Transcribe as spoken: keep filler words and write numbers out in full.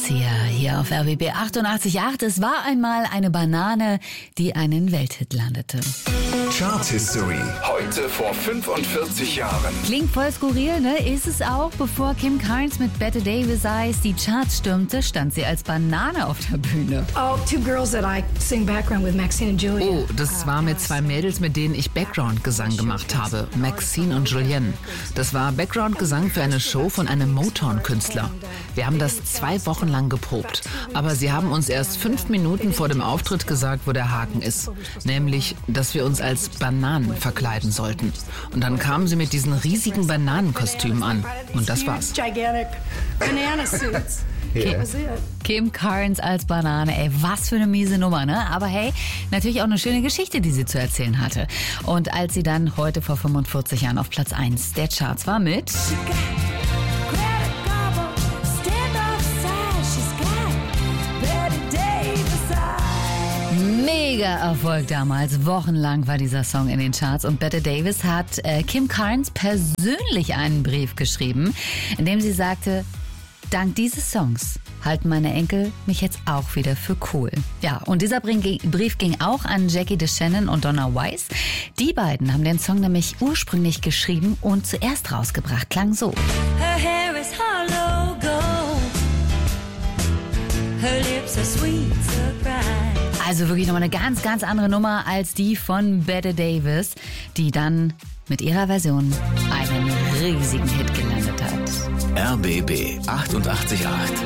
Lucia hier auf R B B achtundachtzig Komma acht. Es war einmal eine Banane, die einen Welthit landete. Chart History. Heute vor fünfundvierzig Jahren. Klingt voll skurril, ne? Ist es auch. Bevor Kim Carnes mit Bette Davis Eyes die Charts stürmte, stand sie als Banane auf der Bühne. Oh, two girls that I sing background with, Maxine and Julienne. Oh, das war mit zwei Mädels, mit denen ich Background-Gesang gemacht habe, Maxine und Julienne. Das war Background-Gesang für eine Show von einem Motown-Künstler. Wir haben das zwei Wochen lang geprobt. Aber sie haben uns erst fünf Minuten vor dem Auftritt gesagt, wo der Haken ist. Nämlich, dass wir uns als Bananen verkleiden sollten. Und dann kamen sie mit diesen riesigen Bananenkostümen an. Und das war's. Yeah. Kim Carnes als Banane, ey, was für eine miese Nummer, ne? Aber hey, natürlich auch eine schöne Geschichte, die sie zu erzählen hatte. Und als sie dann heute vor fünfundvierzig Jahren auf Platz eins der Charts war mit... Mega Erfolg damals. Wochenlang war dieser Song in den Charts und Bette Davis hat äh, Kim Carnes persönlich einen Brief geschrieben, in dem sie sagte: Dank dieses Songs halten meine Enkel mich jetzt auch wieder für cool. Ja, und dieser Brief ging auch an Jackie DeShannon und Donna Weiss. Die beiden haben den Song nämlich ursprünglich geschrieben und zuerst rausgebracht. Klang so. Her hair is hollow gold. Her lips are sweet surprise. Also wirklich nochmal eine ganz, ganz andere Nummer als die von Bette Davis, die dann mit ihrer Version einen riesigen Hit gelandet hat. R B B achtundachtzig Komma acht.